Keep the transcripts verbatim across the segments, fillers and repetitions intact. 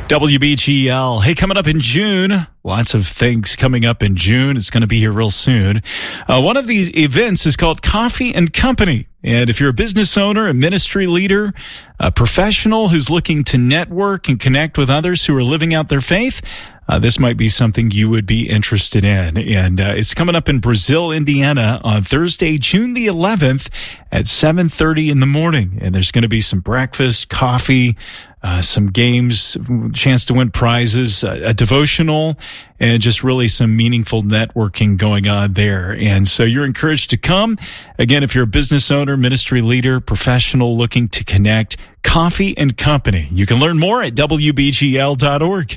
W B G L. Hey, coming up in June, lots of things coming up in June. It's going to be here real soon. Uh, one of these events is called Coffee and Company. And if you're a business owner, a ministry leader, a professional who's looking to network and connect with others who are living out their faith, uh, this might be something you would be interested in. And uh, it's coming up in Brazil, Indiana on Thursday, June the eleventh at seven thirty in the morning. And there's going to be some breakfast, coffee, Uh, some games, chance to win prizes, uh, a devotional, and just really some meaningful networking going on there. And so you're encouraged to come. Again, if you're a business owner, ministry leader, professional looking to connect, Coffee and Company. You can learn more at W B G L dot org.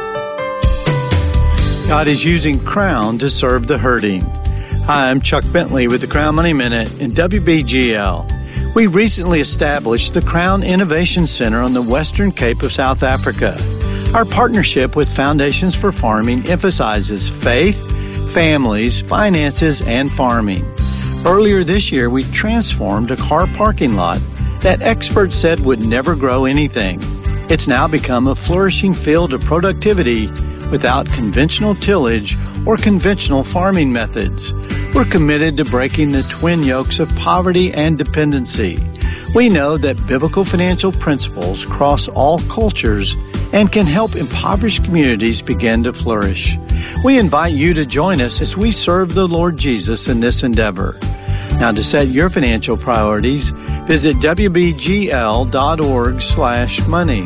God is using Crown to serve the hurting. Hi, I'm Chuck Bentley with the Crown Money Minute in W B G L. We recently established the Crown Innovation Center on the Western Cape of South Africa. Our partnership with Foundations for Farming emphasizes faith, families, finances, and farming. Earlier this year, we transformed a car parking lot that experts said would never grow anything. It's now become a flourishing field of productivity without conventional tillage or conventional farming methods. We're committed to breaking the twin yokes of poverty and dependency. We know that biblical financial principles cross all cultures and can help impoverished communities begin to flourish. We invite you to join us as we serve the Lord Jesus in this endeavor. Now, to set your financial priorities, visit W B G L dot org slash money.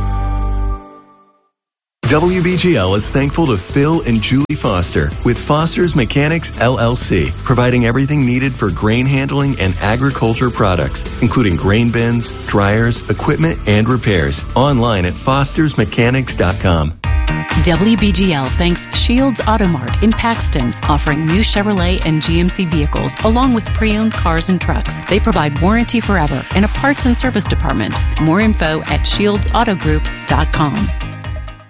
W B G L is thankful to Phil and Julie Foster with Foster's Mechanics, L L C, providing everything needed for grain handling and agriculture products, including grain bins, dryers, equipment, and repairs. Online at fosters mechanics dot com. W B G L thanks Shields Auto Mart in Paxton, offering new Chevrolet and G M C vehicles along with pre-owned cars and trucks. They provide warranty forever and a parts and service department. More info at shields auto group dot com.